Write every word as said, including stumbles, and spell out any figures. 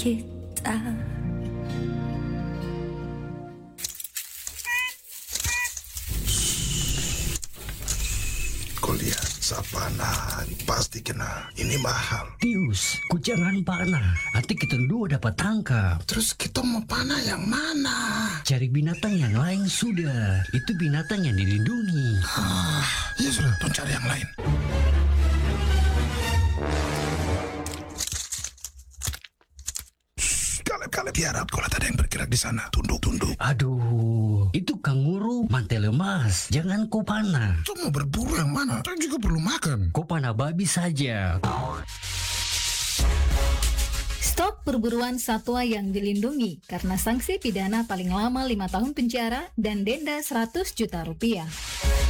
kita. Kau lihat Savana, pasti kena. Ini mahal. Tius, ku jangan panah. Nanti kita dua dapat tangkap. Terus kita mau panah yang mana? Cari binatang yang lain sudah. Itu binatang yang dilindungi. Ah, ya sudah, tuh cari yang lain. Kaleb-kaleb, tiarap. Kalau ada yang bergerak di sana, tunduk-tunduk. Aduh, itu kanguru mantel lemas. Jangan kau panah. Itu mau berburu yang mana? Kita juga perlu makan. Kau panah babi saja. Stop perburuan satwa yang dilindungi karena sanksi pidana paling lama lima tahun penjara dan denda seratus juta rupiah.